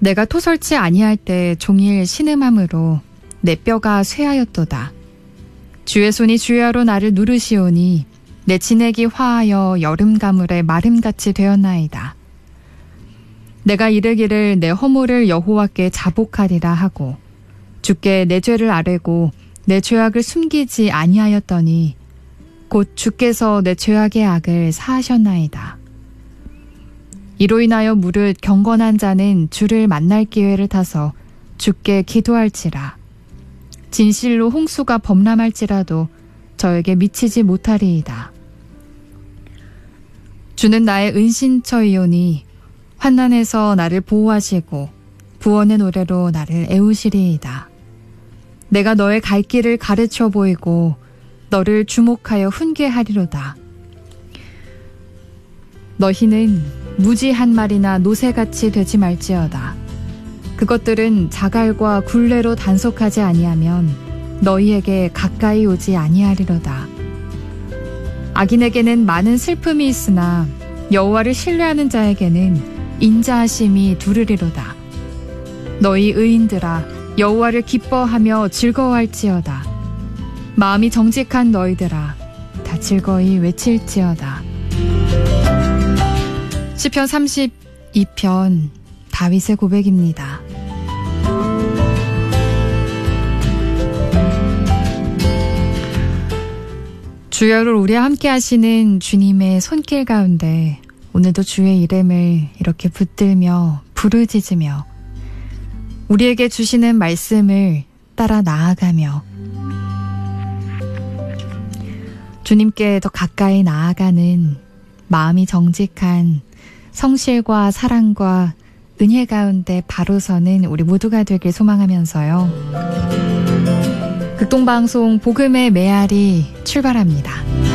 내가 토설치 아니할 때 종일 신음함으로 내 뼈가 쇠하였도다. 주의 손이 주야로 나를 누르시오니 내 진액이 화하여 여름 가물의 마름같이 되었나이다. 내가 이르기를 내 허물을 여호와께 자복하리라 하고 주께 내 죄를 아뢰고 내 죄악을 숨기지 아니하였더니 곧 주께서 내 죄악의 악을 사하셨나이다. 이로 인하여 무릇 경건한 자는 주를 만날 기회를 타서 주께 기도할지라. 진실로 홍수가 범람할지라도 저에게 미치지 못하리이다. 주는 나의 은신처이오니 환난에서 나를 보호하시고 구원의 노래로 나를 애우시리이다. 내가 너의 갈 길을 가르쳐 보이고 너를 주목하여 훈계하리로다. 너희는 무지 한 마리나 노새같이 되지 말지어다. 그것들은 자갈과 굴레로 단속하지 아니하면 너희에게 가까이 오지 아니하리로다. 악인에게는 많은 슬픔이 있으나 여호와를 신뢰하는 자에게는 인자하심이 두르리로다. 너희 의인들아 여호와를 기뻐하며 즐거워할지어다. 마음이 정직한 너희들아 다 즐거이 외칠지어다. 시편 32편 다윗의 고백입니다. 주여를 우리와 함께 하시는 주님의 손길 가운데 오늘도 주의 이름을 이렇게 붙들며 부르짖으며 우리에게 주시는 말씀을 따라 나아가며 주님께 더 가까이 나아가는 마음이 정직한 성실과 사랑과 은혜 가운데 바로 서는 우리 모두가 되길 소망하면서요. 극동방송 복음의 메아리 출발합니다.